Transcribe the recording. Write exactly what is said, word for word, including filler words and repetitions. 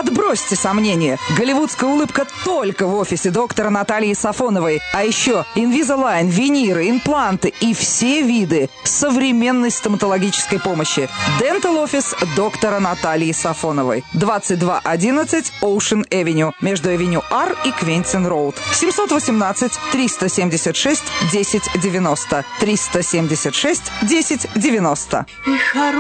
Отбросьте сомнения. Голливудская улыбка только в офисе доктора Натальи Сафоновой. А еще Invisalign, виниры, импланты и все виды современной стоматологической помощи. Dental Office доктора Натальи Сафоновой. двадцать два одиннадцать Ocean Avenue. Между Авеню Ар и Квентин Роуд. семьсот восемнадцать триста семьдесят шесть десять девяносто. триста семьдесят шесть десять девяносто.